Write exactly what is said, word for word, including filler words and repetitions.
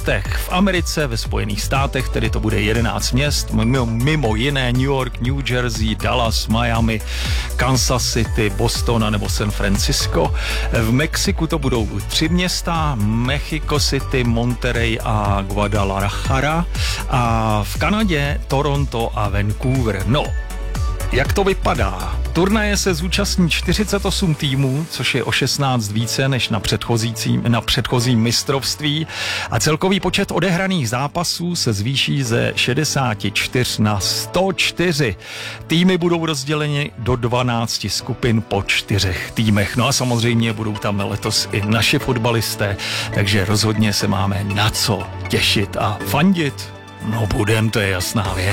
městech. V Americe, ve Spojených státech, tedy to bude jedenáct měst, mimo, mimo jiné New York, New Jersey, Dallas, Miami, Kansas City, Boston a nebo San Francisco. V Mexiku to budou tři města, Mexico City, Monterey a Guadalajara. A v Kanadě Toronto a Vancouver. No, jak to vypadá? Turnaje se zúčastní čtyřicet osm týmů, což je o šestnáct více než na předchozím, na předchozím mistrovství a celkový počet odehraných zápasů se zvýší ze šedesát čtyři na sto čtyři. Týmy budou rozděleny do dvanácti skupin po čtyřech týmech. No a samozřejmě budou tam letos i naši fotbalisté, takže rozhodně se máme na co těšit a fandit. No budem, to je jasná věc.